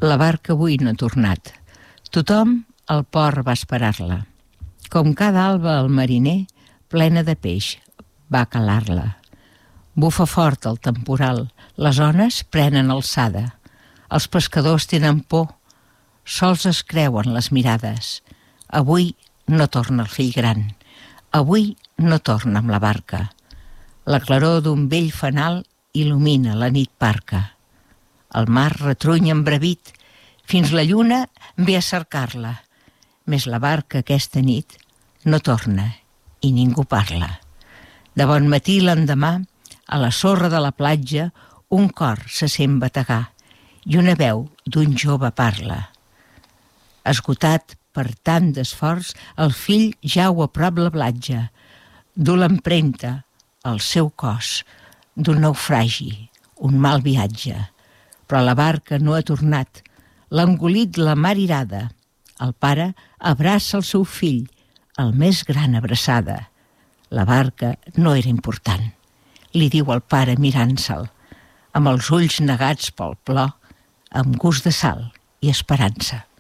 La barca avui no ha tornat. Tothom al port va esperar-la. Com cada alba el mariner, plena de peix, va calar-la. Bufa fort el temporal, les ones prenen alçada. Els pescadors tenen por, sols es creuen les mirades. Avui no torna el fill gran, avui no torna amb la barca. La claror d'un vell fanal il·lumina la nit parca. El mar retrunya embravit, fins la lluna ve a cercar-la. Més la barca aquesta nit no torna i ningú parla. De bon matí l'endemà, a la sorra de la platja, un cor se sent bategar i una veu d'un jove parla. Esgotat per tant d'esforç, el fill jau a prop la platja. Du l'empremta, al seu cos, d'un naufragi, un mal viatge. Però la barca no ha tornat, l'ha engolit la mar irada. El pare abraça el seu fill, el més gran abraçada. La barca no era important, li diu el pare mirant-se'l, amb els ulls negats pel plor, amb gust de sal i esperança.